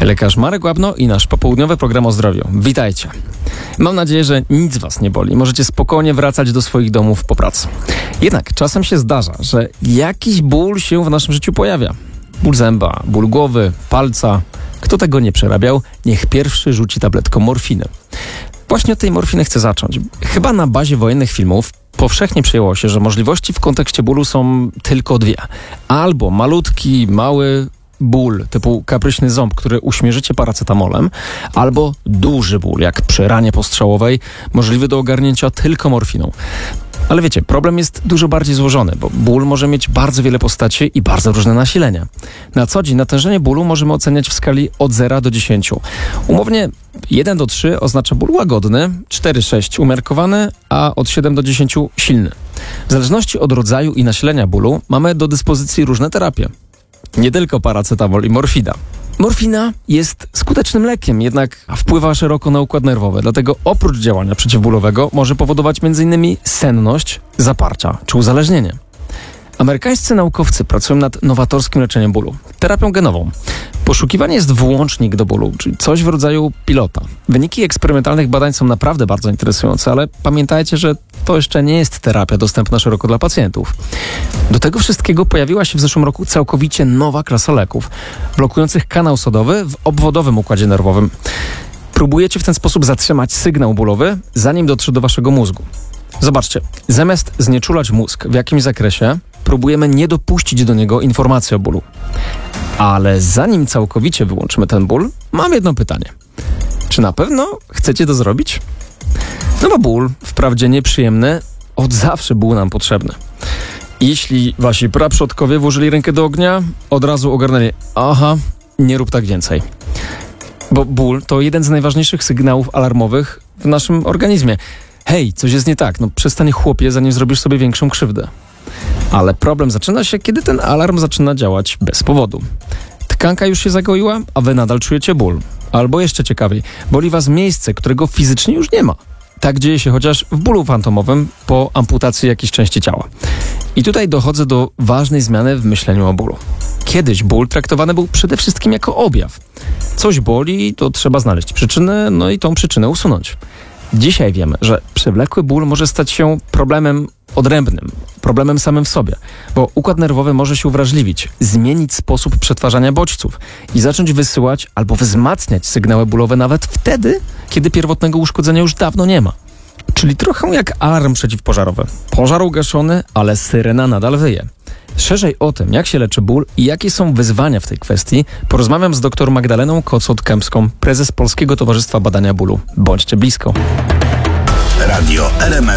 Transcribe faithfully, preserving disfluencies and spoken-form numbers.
Lekarz Marek Łabno i nasz popołudniowy program o zdrowiu. Witajcie. Mam nadzieję, że nic was nie boli. Możecie spokojnie wracać do swoich domów po pracy. Jednak czasem się zdarza, że jakiś ból się w naszym życiu pojawia. Ból zęba, ból głowy, palca. Kto tego nie przerabiał, niech pierwszy rzuci tabletką morfiny. Właśnie od tej morfiny chcę zacząć. Chyba na bazie wojennych filmów powszechnie przyjęło się, że możliwości w kontekście bólu są tylko dwie. Albo malutki, mały ból typu kapryśny ząb, który uśmierzycie paracetamolem, albo duży ból, jak przy ranie postrzałowej, możliwy do ogarnięcia tylko morfiną. Ale wiecie, problem jest dużo bardziej złożony, bo ból może mieć bardzo wiele postaci i bardzo różne nasilenia. Na co dzień natężenie bólu możemy oceniać w skali od zera do dziesięciu. Umownie jeden do trzech oznacza ból łagodny, cztery do sześciu umiarkowany, a od siedem do dziesięciu silny. W zależności od rodzaju i nasilenia bólu mamy do dyspozycji różne terapie. Nie tylko paracetamol i morfina. Morfina jest skutecznym lekiem, jednak wpływa szeroko na układ nerwowy, dlatego oprócz działania przeciwbólowego może powodować m in senność, zaparcia czy uzależnienie. Amerykańscy naukowcy pracują nad nowatorskim leczeniem bólu, terapią genową. Poszukiwany jest włącznik do bólu, czyli coś w rodzaju pilota. Wyniki eksperymentalnych badań są naprawdę bardzo interesujące, ale pamiętajcie, że to jeszcze nie jest terapia dostępna szeroko dla pacjentów. Do tego wszystkiego pojawiła się w zeszłym roku całkowicie nowa klasa leków, blokujących kanał sodowy w obwodowym układzie nerwowym. Próbujecie w ten sposób zatrzymać sygnał bólowy, zanim dotrze do waszego mózgu. Zobaczcie, zamiast znieczulać mózg w jakimś zakresie, próbujemy nie dopuścić do niego informacji o bólu. Ale zanim całkowicie wyłączymy ten ból, mam jedno pytanie. Czy na pewno chcecie to zrobić? No bo ból, wprawdzie nieprzyjemny, od zawsze był nam potrzebny. Jeśli wasi praprzodkowie włożyli rękę do ognia, od razu ogarnęli, aha, nie rób tak więcej. Bo ból to jeden z najważniejszych sygnałów alarmowych w naszym organizmie. Hej, coś jest nie tak, no przestań chłopie, zanim zrobisz sobie większą krzywdę. Ale problem zaczyna się, kiedy ten alarm zaczyna działać bez powodu. Tkanka już się zagoiła, a wy nadal czujecie ból. Albo jeszcze ciekawiej, boli was miejsce, którego fizycznie już nie ma. Tak dzieje się chociaż w bólu fantomowym po amputacji jakiejś części ciała. I tutaj dochodzę do ważnej zmiany w myśleniu o bólu. Kiedyś ból traktowany był przede wszystkim jako objaw. Coś boli, to trzeba znaleźć przyczynę, no i tą przyczynę usunąć. Dzisiaj wiemy, że przewlekły ból może stać się problemem odrębnym, problemem samym w sobie, bo układ nerwowy może się uwrażliwić, zmienić sposób przetwarzania bodźców i zacząć wysyłać albo wzmacniać sygnały bólowe nawet wtedy, kiedy pierwotnego uszkodzenia już dawno nie ma. Czyli trochę jak alarm przeciwpożarowy. Pożar ugaszony, ale syrena nadal wyje. Szerzej o tym, jak się leczy ból i jakie są wyzwania w tej kwestii, porozmawiam z dr Magdaleną Kocot-Kępską, prezes Polskiego Towarzystwa Badania Bólu. Bądźcie blisko. Radio L M F.